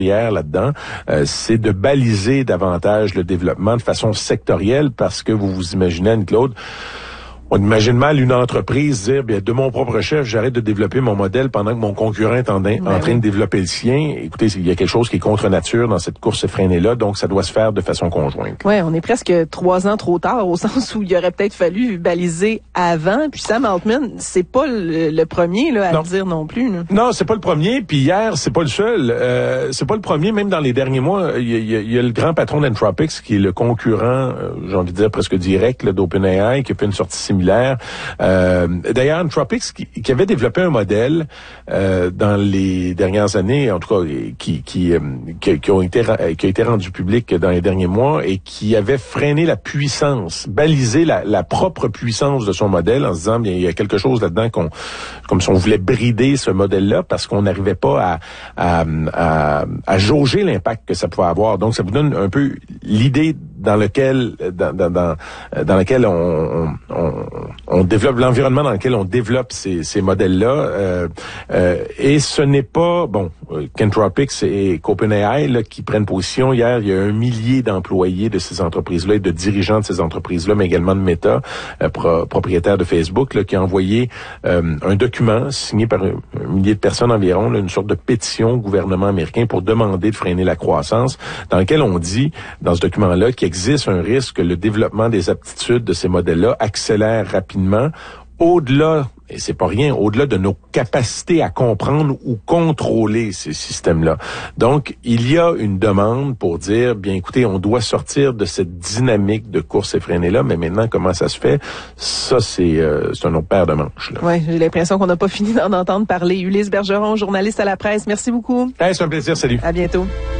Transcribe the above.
hier là-dedans, c'est de baliser davantage le développement de façon sectorielle, parce que vous vous imaginez, Anne-Claude, on imagine mal une entreprise dire, bien, de mon propre chef, j'arrête de développer mon modèle pendant que mon concurrent est en train de développer le sien. Écoutez, il y a quelque chose qui est contre nature dans cette course effrénée-là, donc ça doit se faire de façon conjointe. Oui, on est presque 3 ans trop tard, au sens où il aurait peut-être fallu baliser avant. Puis Sam Altman, c'est pas le premier là, à le dire non plus. Là. Non, c'est pas le premier. Puis hier, c'est pas le seul. C'est pas le premier. Même dans les derniers mois, il y a le grand patron d'Anthropic, qui est le concurrent, j'ai envie de dire presque direct, d'OpenAI, qui a fait une sortie similaire. D'ailleurs, Anthropic, qui avait développé un modèle dans les dernières années, en tout cas, qui a été rendu public dans les derniers mois, et qui avait freiné la puissance, balisé la propre puissance de son modèle, en se disant, bien, il y a quelque chose là-dedans comme si on voulait brider ce modèle-là, parce qu'on n'arrivait pas à jauger l'impact que ça pouvait avoir. Donc, ça vous donne un peu l'idée dans lequel on développe, l'environnement dans lequel on développe ces modèles-là. Et ce n'est pas, qu'Anthropic et qu'OpenAI là, qui prennent position. Hier, il y a 1 millier d'employés de ces entreprises-là et de dirigeants de ces entreprises-là, mais également de Meta, propriétaire de Facebook, là, qui a envoyé un document signé par 1 millier de personnes environ, là, une sorte de pétition au gouvernement américain pour demander de freiner la croissance, dans lequel on dit, dans ce document-là, qu'il existe un risque que le développement des aptitudes de ces modèles-là accélère rapidement, au-delà, et c'est pas rien, au-delà de nos capacités à comprendre ou contrôler ces systèmes-là. Donc, il y a une demande pour dire, bien écoutez, on doit sortir de cette dynamique de course effrénée-là, mais maintenant, comment ça se fait? Ça, c'est un autre paire de manches. Oui, j'ai l'impression qu'on n'a pas fini d'en entendre parler. Ulysse Bergeron, journaliste à la presse, merci beaucoup. C'est un plaisir, salut. À bientôt.